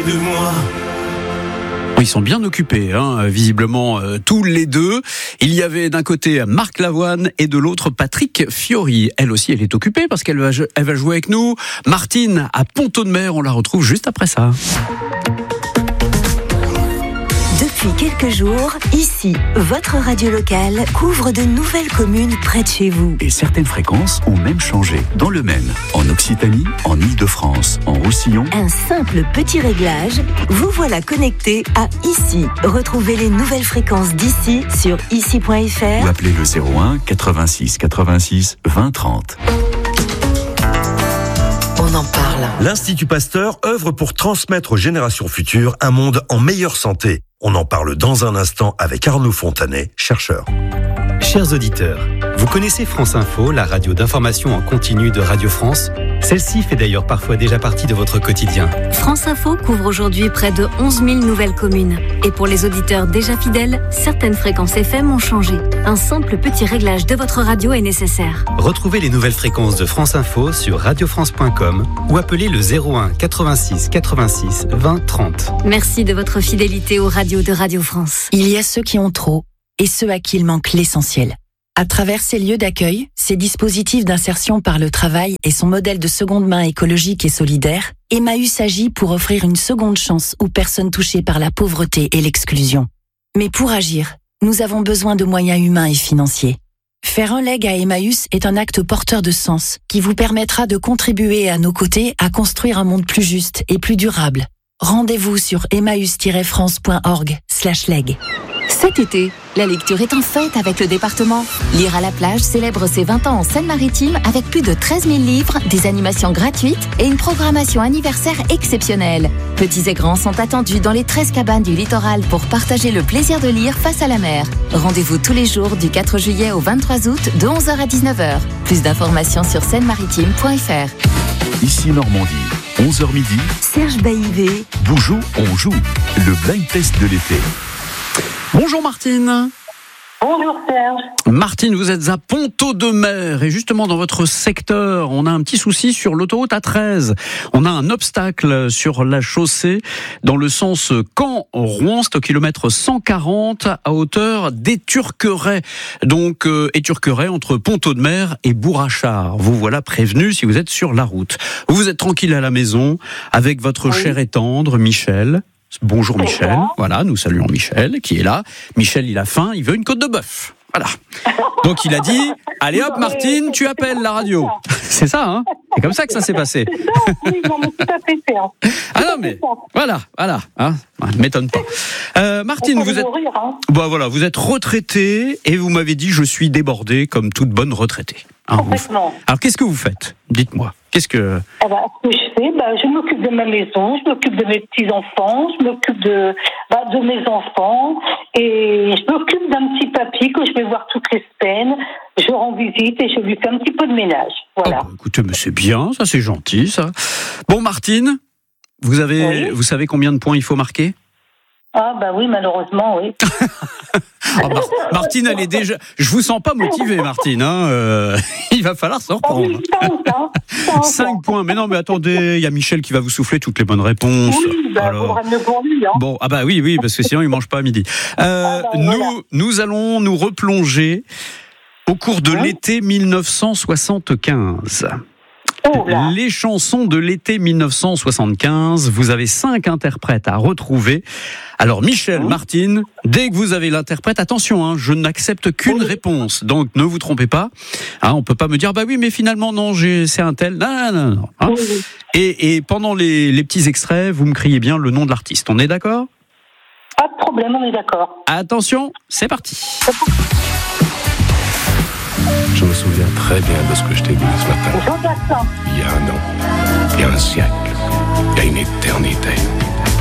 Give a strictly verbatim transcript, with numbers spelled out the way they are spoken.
de moi. Ils sont bien occupés, hein, visiblement euh, tous les deux. Il y avait d'un côté Marc Lavoine et de l'autre Patrick Fiori. Elle aussi, elle est occupée parce qu'elle va, elle va jouer avec nous. Martine à Pont-Audemer, on la retrouve juste après ça. Depuis quelques jours, ici, votre radio locale couvre de nouvelles communes près de chez vous. Et certaines fréquences ont même changé dans le Maine, en Occitanie, en Île-de-France, en Roussillon. Un simple petit réglage, vous voilà connecté à Ici. Retrouvez les nouvelles fréquences d'ici sur ici point f r Ou appelez le zéro un quatre-vingt-six quatre-vingt-six vingt trente. On en parle. L'Institut Pasteur œuvre pour transmettre aux générations futures un monde en meilleure santé. On en parle dans un instant avec Arnaud Fontanet, chercheur. Chers auditeurs, vous connaissez France Info, la radio d'information en continu de Radio France ? Celle-ci fait d'ailleurs parfois déjà partie de votre quotidien. France Info couvre aujourd'hui près de onze mille nouvelles communes. Et pour les auditeurs déjà fidèles, certaines fréquences F M ont changé. Un simple petit réglage de votre radio est nécessaire. Retrouvez les nouvelles fréquences de France Info sur radio france point com ou appelez le zéro un quatre-vingt-six quatre-vingt-six vingt trente. Merci de votre fidélité aux radios de Radio France. Il y a ceux qui ont trop et ceux à qui il manque l'essentiel. À travers ces lieux d'accueil, ces dispositifs d'insertion par le travail et son modèle de seconde main écologique et solidaire, Emmaüs agit pour offrir une seconde chance aux personnes touchées par la pauvreté et l'exclusion. Mais pour agir, nous avons besoin de moyens humains et financiers. Faire un leg à Emmaüs est un acte porteur de sens qui vous permettra de contribuer à nos côtés à construire un monde plus juste et plus durable. Rendez-vous sur emmaüs tiret france point org slash leg. Cet été, la lecture est en fête avec le département. Lire à la plage célèbre ses vingt ans en Seine-Maritime avec plus de treize mille livres, des animations gratuites et une programmation anniversaire exceptionnelle. Petits et grands sont attendus dans les treize cabanes du littoral pour partager le plaisir de lire face à la mer. Rendez-vous tous les jours du quatre juillet au vingt-trois août de onze heures à dix-neuf heures. Plus d'informations sur seine maritime point f r. Ici Normandie, onze heures midi. Serge Baïvé. Boujou, on joue. Le blind test de l'été. Bonjour Martine. Bonjour Serge. Martine, vous êtes à Pont-Audemer et justement dans votre secteur, on a un petit souci sur l'autoroute A treize. On a un obstacle sur la chaussée dans le sens Caen-Rouen, c'est au kilomètre cent quarante à hauteur d'Éturqueret. Donc euh, Éturqueret entre Pont-Audemer et Bourrachard. Vous voilà prévenu si vous êtes sur la route. Vous êtes tranquille à la maison avec votre oui. cher et tendre Michel. Bonjour Michel, voilà, nous saluons Michel qui est là. Michel, il a faim, il veut une côte de bœuf. Voilà. Donc il a dit, allez hop Martine, tu appelles la radio. C'est ça, hein ? C'est comme ça que ça s'est passé. C'est ça, oui, non, mais tout à fait fait. Ah non mais, voilà, voilà, hein, m'étonne pas. Euh, Martine, vous êtes, mourir, hein. Bon, voilà, vous êtes retraitée et vous m'avez dit, je suis débordée comme toute bonne retraitée. Hein, Complètement. Vous... Alors qu'est-ce que vous faites ? Dites-moi. Qu'est-ce que... Eh ben, ce que je fais, ben, je m'occupe de ma maison, je m'occupe de mes petits-enfants, je m'occupe de, ben, de mes enfants, et je m'occupe d'un petit papy que je vais voir toutes les semaines. Je rends visite et je lui fais un petit peu de ménage. Voilà. Oh, bah, écoutez, mais c'est bien, ça c'est gentil, ça. Bon, Martine, vous avez, oui. vous savez combien de points il faut marquer ? Ah bah oui, malheureusement, oui. oh, Mar- Martine, elle est déjà... Je vous sens pas motivée, Martine. Hein euh... Il va falloir s'en reprendre. Oh, oui, ça, ça, Cinq points. Mais non, mais attendez, il y a Michel qui va vous souffler toutes les bonnes réponses. Oui, bah, Alors... faudra mieux pour lui. Hein. Bon, ah bah oui, oui, parce que sinon il mange pas à midi. Euh, ah bah, nous, voilà. nous allons nous replonger au cours de hein l'été dix-neuf cent soixante-quinze. Oh les chansons de l'été dix-neuf cent soixante-quinze, vous avez cinq interprètes à retrouver. Alors Michel, mmh. Martine, dès que vous avez l'interprète, attention, hein, je n'accepte qu'une oui. réponse, donc ne vous trompez pas. Hein, on peut pas me dire, bah oui, mais finalement non, j'ai, c'est un tel. Non, non, non. non hein. oui, oui. Et, et pendant les, les petits extraits, vous me criez bien le nom de l'artiste. On est d'accord ? Pas de problème, on est d'accord. Attention, c'est parti. Je me souviens très bien de ce que je t'ai dit ce matin. Jean-Jacques. Il y a un an, il y a un siècle, il y a une éternité.